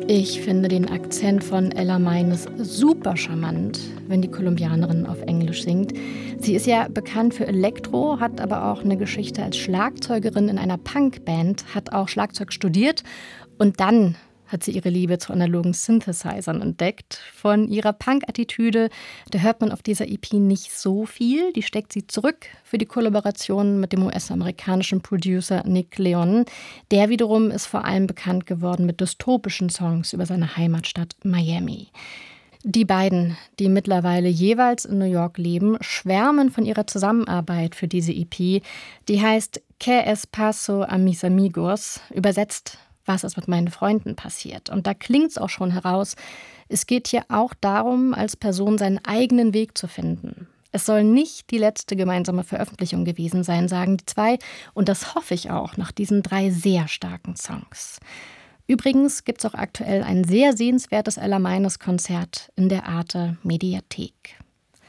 Ich finde den Akzent von Ella Meines super charmant, wenn die Kolumbianerin auf Englisch singt. Sie ist ja bekannt für Elektro, hat aber auch eine Geschichte als Schlagzeugerin in einer Punkband, hat auch Schlagzeug studiert und dann hat sie ihre Liebe zu analogen Synthesizern entdeckt. Von ihrer Punk-Attitüde, da hört man auf dieser EP nicht so viel. Die steckt sie zurück für die Kollaboration mit dem US-amerikanischen Producer Nick Leon. Der wiederum ist vor allem bekannt geworden mit dystopischen Songs über seine Heimatstadt Miami. Die beiden, die mittlerweile jeweils in New York leben, schwärmen von ihrer Zusammenarbeit für diese EP. Die heißt «Que es paso a mis amigos», übersetzt «Was ist mit meinen Freunden passiert?». Und da klingt es auch schon heraus, es geht hier auch darum, als Person seinen eigenen Weg zu finden. Es soll nicht die letzte gemeinsame Veröffentlichung gewesen sein, sagen die zwei. Und das hoffe ich auch nach diesen 3 sehr starken Songs. Übrigens gibt es auch aktuell ein sehr sehenswertes Ella Meines-Konzert in der Arte Mediathek.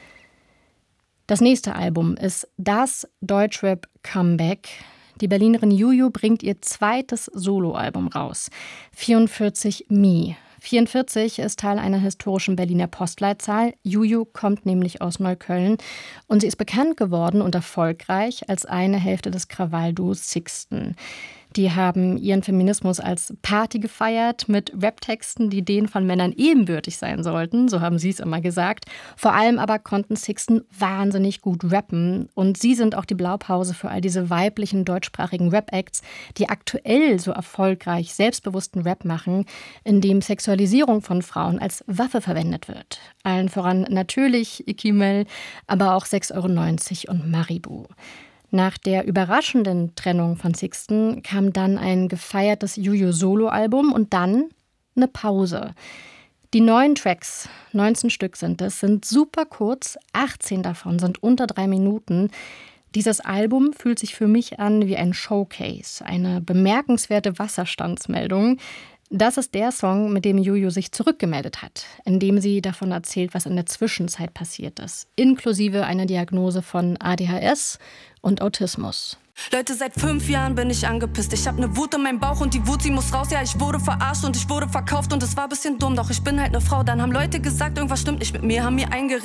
Das nächste Album ist das Deutschrap-Comeback. Die Berlinerin Juju bringt ihr zweites Soloalbum raus, 44 Me. 44 ist Teil einer historischen Berliner Postleitzahl. Juju kommt nämlich aus Neukölln und sie ist bekannt geworden und erfolgreich als eine Hälfte des Krawallduos Sixten. Die haben ihren Feminismus als Party gefeiert mit Raptexten, die denen von Männern ebenbürtig sein sollten, so haben sie es immer gesagt. Vor allem aber konnten Sixten wahnsinnig gut rappen und sie sind auch die Blaupause für all diese weiblichen deutschsprachigen Rap-Acts, die aktuell so erfolgreich selbstbewussten Rap machen, in dem Sexualisierung von Frauen als Waffe verwendet wird. Allen voran natürlich Ikimel, aber auch 6,90 € und Maribu. Nach der überraschenden Trennung von Sixten kam dann ein gefeiertes Juju-Solo-Album und dann eine Pause. Die 9 Tracks, 19 Stück sind es, sind super kurz, 18 davon sind unter 3 Minuten. Dieses Album fühlt sich für mich an wie ein Showcase, eine bemerkenswerte Wasserstandsmeldung. Das ist der Song, mit dem Juju sich zurückgemeldet hat, in dem sie davon erzählt, was in der Zwischenzeit passiert ist, inklusive einer Diagnose von ADHS und Autismus. Leute, seit 5 Jahren bin ich angepisst. Ich hab ne Wut in meinem Bauch und die Wut, sie muss raus. Ja, ich wurde verarscht und ich wurde verkauft und es war ein bisschen dumm. Doch ich bin halt ne Frau. Dann haben Leute gesagt, irgendwas stimmt nicht mit mir, haben mir eingeredet,